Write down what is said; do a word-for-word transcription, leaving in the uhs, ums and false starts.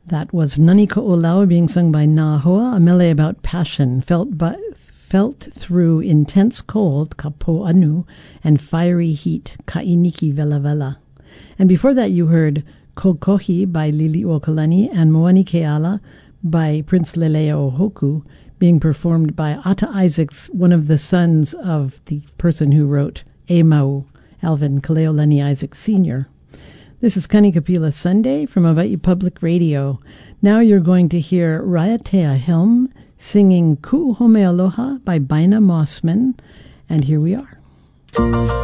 That was Nani Ko'olau being sung by Nahoa, a mele about passion felt by, felt through intense cold, ka po'anu, and fiery heat, ka'iniki vela vela. And before that you heard Kokohi by Lili'uokalani and Moani Keala by Prince Leleaohoku being performed by Ata Isaacs, one of the sons of the person who wrote E Mau, Alvin Kaleolani Isaacs Senior This is Kanikapila Sunday from Hawaii Public Radio. Now you're going to hear Raiatea Helm singing Ku'uhome Aloha by Bina Mossman, and here we are.